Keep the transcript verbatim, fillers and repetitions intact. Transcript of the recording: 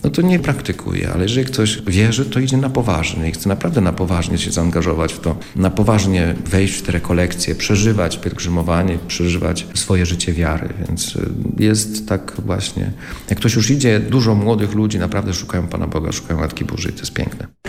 no to nie praktykuje, ale jeżeli ktoś wierzy, to idzie na poważnie i chce naprawdę na poważnie się zaangażować w to, na poważnie wejść w te rekolekcje, przeżywać pielgrzymowanie, przeżywać swoje życie wiary, więc jest tak właśnie, jak ktoś już idzie, dużo młodych ludzi naprawdę szukają Pana Boga, szukają Matki Bożej, to jest piękne.